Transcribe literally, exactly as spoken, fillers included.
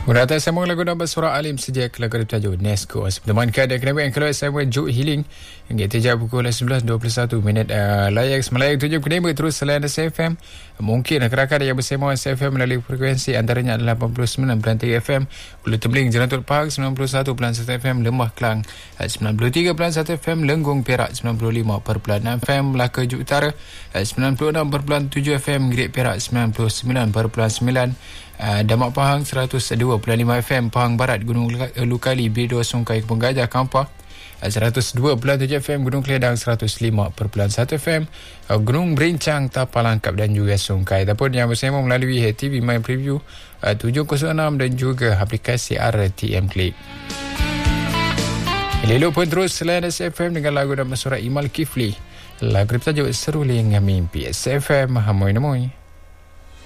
Berata sambung lagu nama Surah Alim sejak lagu bertajuk Nesco. Teman kada kenapa yang keluar saya buat Juk Healing hingga tejak pukul sebelas dua puluh satu minit uh, layak semalayak tujuh kenapa terus selain S F M. Mungkin rakan-rakan yang bersama S F M melalui frekuensi antaranya adalah lapan puluh sembilan perpuluhan tiga F M, Ulu Tembeling Jerantur Park sembilan puluh satu perpuluhan satu F M, Lembah Kelang sembilan puluh tiga perpuluhan satu F M, Lenggong Perak sembilan puluh lima perpuluhan enam F M, Melaka Juk Utara sembilan puluh enam perpuluhan tujuh F M, Grid Perak sembilan puluh sembilan perpuluhan sembilan, Uh, Damak Pahang seratus dua perpuluhan lima F M, Pahang Barat Gunung Lukali B dua Sungkai Kebun Gajah Kampar uh, seratus dua perpuluhan tujuh F M, Gunung Keledang seratus lima perpuluhan satu F M, uh, Gunung Berincang Tapal Langkap dan juga Sungkai. Ataupun yang bersama melalui H T V My Preview uh, tujuh kosong enam dan juga aplikasi R T M Click. Elok pun terus selain S F M dengan lagu nama Surah Imal Kifli, lagu bertajuk Seruling Mimpi. S F M Hamoy Namoy.